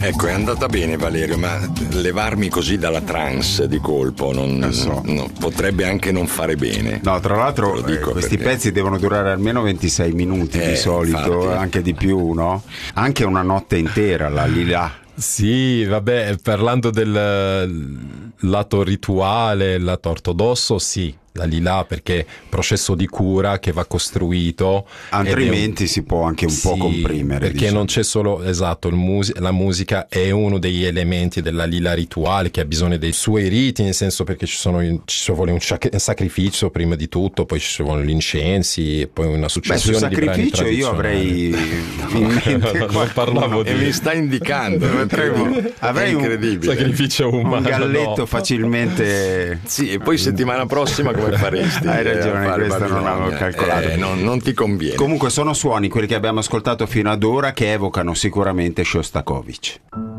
Ecco, è andata bene Valerio, ma levarmi così dalla trance di colpo potrebbe anche non fare bene. No, tra l'altro questi pezzi devono durare almeno 26 minuti di solito, infatti. anche di più, no? Anche una notte intera, la Lila. Sì, vabbè, parlando del lato rituale, il lato ortodosso, sì, da lì là, perché processo di cura che va costruito, altrimenti si può anche un po' comprimere, perché diciamo. non c'è solo, esatto, la musica è uno degli elementi della lila rituale che ha bisogno dei suoi riti, nel senso perché ci vuole un sacrificio prima di tutto, poi ci vogliono gli incensi e poi una successione di brani sacrificio io avrei in mente non parlavo e mi sta indicando avrei un sacrificio umano, un galletto facilmente. Sì, e poi settimana prossima come faresti? Hai ragione, questo non avevo calcolato. Non ti conviene. Comunque sono suoni quelli che abbiamo ascoltato fino ad ora che evocano sicuramente Shostakovich.